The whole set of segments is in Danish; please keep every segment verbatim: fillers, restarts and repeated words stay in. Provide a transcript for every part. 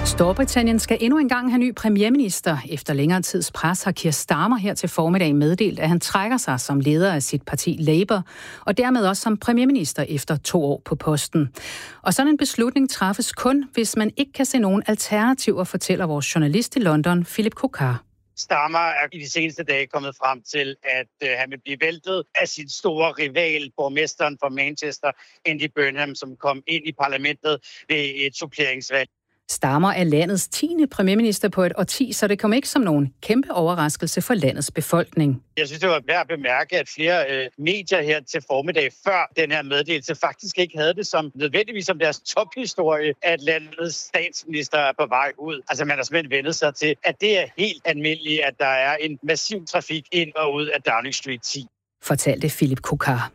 Storbritannien skal endnu engang have ny premierminister. Efter længere tids pres har Keir Starmer her til formiddag meddelt, at han trækker sig som leder af sit parti Labour, og dermed også som premierminister efter to år på posten. Og sådan en beslutning træffes kun, hvis man ikke kan se nogen alternativer, fortæller vores journalist i London, Philip Kokar. Starmer er i de seneste dage kommet frem til, at øh, han vil blive væltet af sin store rival, borgmesteren fra Manchester, Andy Burnham, som kom ind i parlamentet ved et suppleringsvalg. Starmer er landets tiende premierminister på et årti, så det kom ikke som nogen kæmpe overraskelse for landets befolkning. Jeg synes, det var værd at bemærke, at flere øh, medier her til formiddag før den her meddelelse faktisk ikke havde det som nødvendigvis som deres tophistorie, at landets statsminister er på vej ud. Altså man har simpelthen vendt sig til, at det er helt almindeligt, at der er en massiv trafik ind og ud af Downing Street ti. Fortalte Philip Kokar.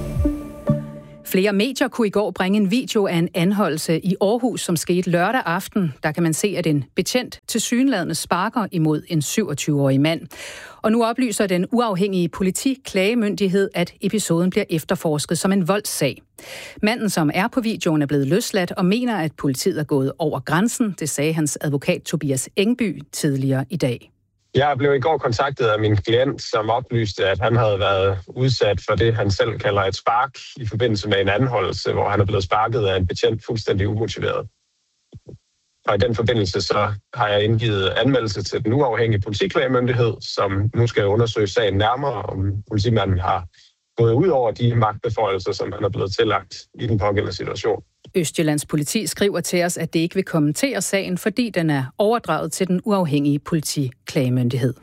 Flere medier kunne i går bringe en video af en anholdelse i Aarhus, som skete lørdag aften. Der kan man se, at en betjent tilsyneladende sparker imod en syvogtyve-årig mand. Og nu oplyser den uafhængige politiklagemyndighed, at episoden bliver efterforsket som en voldssag. Manden, som er på videoen, er blevet løsladt og mener, at politiet er gået over grænsen. Det sagde hans advokat Tobias Engby tidligere i dag. Jeg blev i går kontaktet af min klient, som oplyste, at han havde været udsat for det, han selv kalder et spark i forbindelse med en anholdelse, hvor han er blevet sparket af en betjent fuldstændig umotiveret. Og i den forbindelse så har jeg indgivet anmeldelse til den uafhængige politiklagemyndighed, som nu skal undersøge sagen nærmere, om politimanden har gået ud over de magtbeføjelser, som han er blevet tillagt i den pågældende situation. Østjyllands politi skriver til os, at det ikke vil kommentere sagen, fordi den er overdraget til den uafhængige politiklagemyndighed.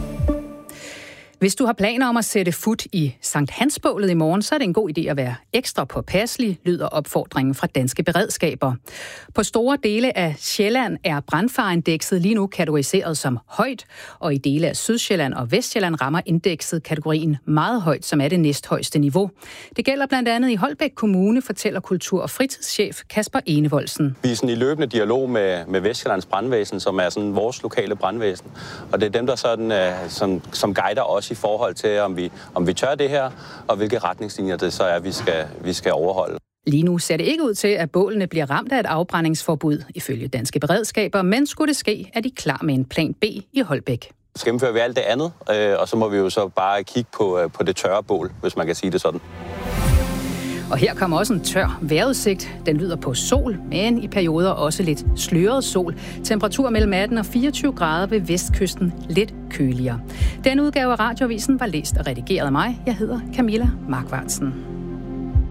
Hvis du har planer om at sætte fut i Sankt Hans-bålet i morgen, så er det en god idé at være ekstra påpasselig, lyder opfordringen fra Danske Beredskaber. På store dele af Sjælland er brandfareindekset lige nu kategoriseret som højt, og i dele af Sydsjælland og Vestsjælland rammer indekset kategorien meget højt, som er det næsthøjeste niveau. Det gælder blandt andet i Holbæk Kommune, fortæller kultur- og fritidschef Kasper Enevoldsen. Vi er sådan i løbende dialog med, med Vestsjællands brandvæsen, som er sådan vores lokale brandvæsen, og det er dem, der sådan, som, som guider os i forhold til, om vi, om vi tør det her, og hvilke retningslinjer det så er, vi skal, vi skal overholde. Lige nu ser det ikke ud til, at bålene bliver ramt af et afbrændingsforbud, ifølge Danske Beredskaber, men skulle det ske, er de klar med en plan B i Holbæk. Så gennemfører vi alt det andet, og så må vi jo så bare kigge på, på det tørre bål, hvis man kan sige det sådan. Og her kommer også en tør vejrudsigt. Den lyder på sol, men i perioder også lidt sløret sol. Temperatur mellem atten og fireogtyve grader ved vestkysten, lidt køligere. Den udgave af Radioavisen var læst og redigeret af mig. Jeg hedder Camilla Markvartsen.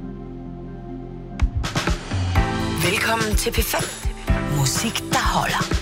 Velkommen til P fem. Musik, der holder.